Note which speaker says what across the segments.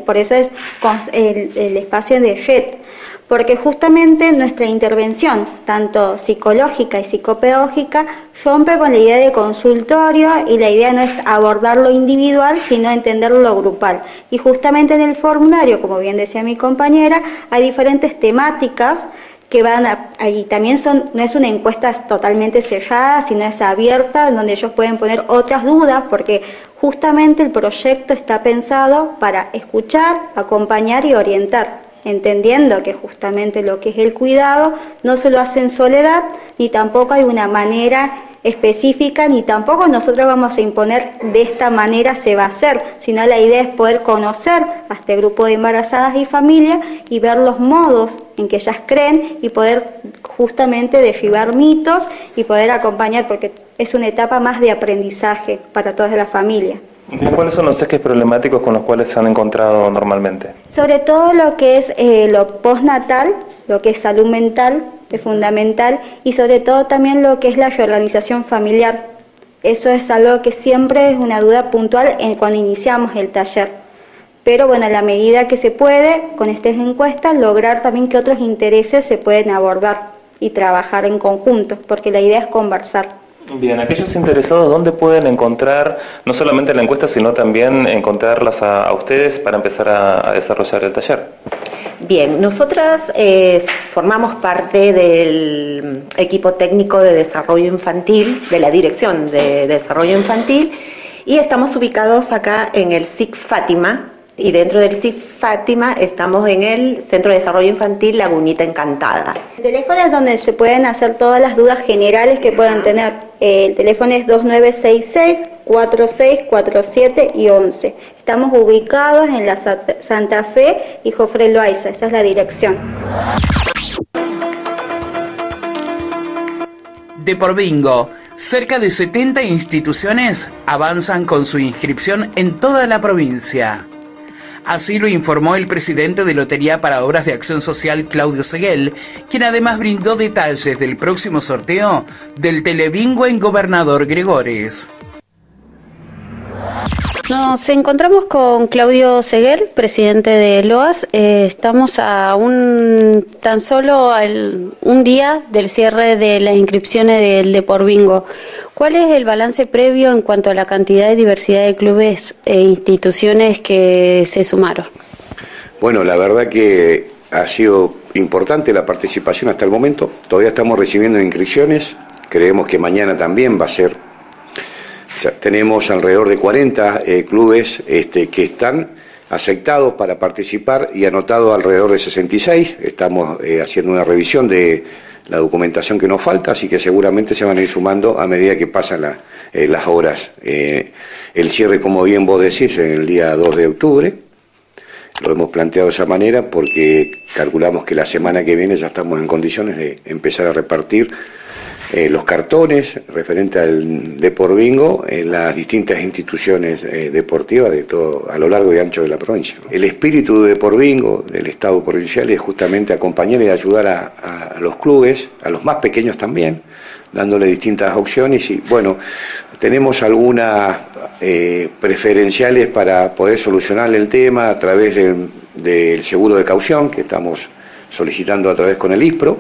Speaker 1: por eso es el espacio de FED, porque justamente nuestra intervención, tanto psicológica y psicopedagógica, rompe con la idea de consultorio, y la idea no es abordar lo individual, sino entender lo grupal. Y justamente en el formulario, como bien decía mi compañera, hay diferentes temáticas que ahí también no es una encuesta totalmente cerrada, sino es abierta, en donde ellos pueden poner otras dudas, porque justamente el proyecto está pensado para escuchar, acompañar y orientar, entendiendo que justamente lo que es el cuidado no se lo hace en soledad, ni tampoco hay una manera específica, ni tampoco nosotros vamos a imponer de esta manera se va a hacer, sino la idea es poder conocer a este grupo de embarazadas y familias y ver los modos en que ellas creen y poder justamente derribar mitos y poder acompañar, porque es una etapa más de aprendizaje para todas las familias.
Speaker 2: ¿Cuáles son los ejes problemáticos con los cuales se han encontrado normalmente?
Speaker 1: Sobre todo lo que es lo postnatal, lo que es salud mental, es fundamental, y sobre todo también lo que es la reorganización familiar. Eso es algo que siempre es una duda puntual cuando iniciamos el taller. Pero bueno, a la medida que se puede, con estas encuestas, lograr también que otros intereses se pueden abordar y trabajar en conjunto, porque la idea es conversar.
Speaker 2: Bien, aquellos interesados, ¿dónde pueden encontrar no solamente la encuesta, sino también encontrarlas a ustedes para empezar a desarrollar el taller?
Speaker 3: Bien, nosotras formamos parte del equipo técnico de desarrollo infantil, de la Dirección de Desarrollo Infantil, y estamos ubicados acá en el SIC Fátima, y dentro del SIC Fátima estamos en el Centro de Desarrollo Infantil Lagunita Encantada.
Speaker 1: El teléfono es donde se pueden hacer todas las dudas generales que puedan tener. El teléfono es 2966-4647 y 11. Estamos ubicados en la Santa Fe y Jofre Loaiza, esa es la dirección.
Speaker 4: De por bingo, cerca de 70 instituciones avanzan con su inscripción en toda la provincia. Así lo informó el presidente de Lotería para Obras de Acción Social, Claudio Seguel, quien además brindó detalles del próximo sorteo del Telebingo en Gobernador Gregores.
Speaker 5: Nos encontramos con Claudio Seguel, presidente de LOAS. Estamos a tan solo un día del cierre de las inscripciones del De por Bingo. ¿Cuál es el balance previo en cuanto a la cantidad y diversidad de clubes e instituciones que se sumaron?
Speaker 6: Bueno, la verdad que ha sido importante la participación hasta el momento. Todavía estamos recibiendo inscripciones. Creemos que mañana también va a ser. Ya tenemos alrededor de 40 clubes que están aceptados para participar y anotados alrededor de 66. Estamos haciendo una revisión de la documentación que nos falta, así que seguramente se van a ir sumando a medida que pasan las horas. El cierre, como bien vos decís, en el día 2 de octubre. Lo hemos planteado de esa manera porque calculamos que la semana que viene ya estamos en condiciones de empezar a repartir los cartones referente al De por Bingo en las distintas instituciones deportivas de todo a lo largo y ancho de la provincia. El espíritu de De por Bingo del Estado provincial es justamente acompañar y ayudar a los clubes, a los más pequeños también, dándole distintas opciones y bueno, tenemos algunas preferenciales para poder solucionar el tema a través del seguro de caución que estamos solicitando a través con el ISPRO.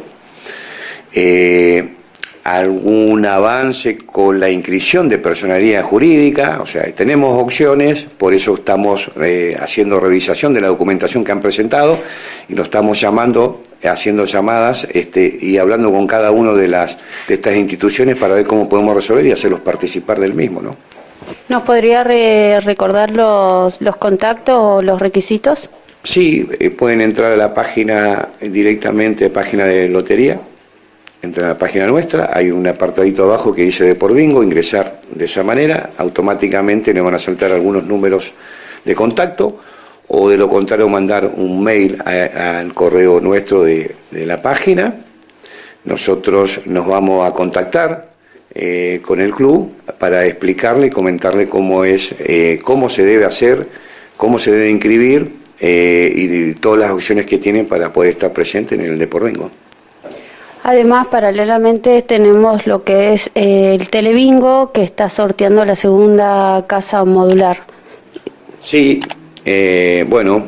Speaker 6: Algún avance con la inscripción de personería jurídica, o sea, tenemos opciones, por eso estamos haciendo revisación de la documentación que han presentado y lo estamos llamando, haciendo llamadas y hablando con cada una de estas instituciones para ver cómo podemos resolver y hacerlos participar del mismo, ¿no?
Speaker 5: ¿Nos podría recordar los contactos o los requisitos?
Speaker 6: Sí, pueden entrar a la página directamente, página de Lotería. Entran a la página nuestra, hay un apartadito abajo que dice De por Bingo, ingresar de esa manera, automáticamente nos van a saltar algunos números de contacto o de lo contrario mandar un mail al correo nuestro de la página. Nosotros nos vamos a contactar con el club para explicarle y comentarle cómo se debe hacer, cómo se debe inscribir y todas las opciones que tienen para poder estar presente en el De por Bingo.
Speaker 5: Además, paralelamente tenemos lo que es el Telebingo, que está sorteando la segunda casa modular.
Speaker 6: Sí, bueno,